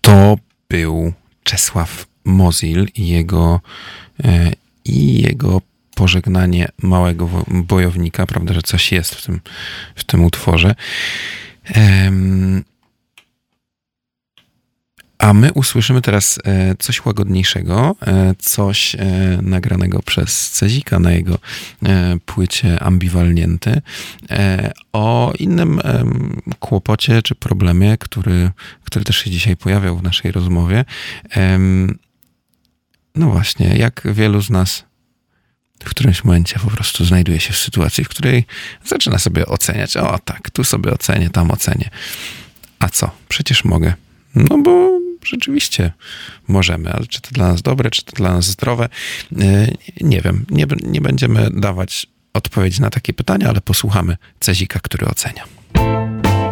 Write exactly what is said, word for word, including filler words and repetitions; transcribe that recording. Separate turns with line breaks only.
To był Czesław Mozil i jego, e, i jego pożegnanie małego bojownika. Prawda, że coś jest w tym, w tym utworze. Ehm, a my usłyszymy teraz e, coś łagodniejszego, e, coś e, nagranego przez Cezika na jego e, płycie Ambiwalnienty, e, o innym e, kłopocie czy problemie, który, który też się dzisiaj pojawiał w naszej rozmowie. E, no właśnie, jak wielu z nas w którymś momencie po prostu znajduje się w sytuacji, w której zaczyna sobie oceniać. O tak, tu sobie ocenię, tam ocenię. A co? Przecież mogę. No bo rzeczywiście możemy, ale czy to dla nas dobre, czy to dla nas zdrowe? Nie wiem. Nie, nie będziemy dawać odpowiedzi na takie pytania, ale posłuchamy Cezika, który ocenia.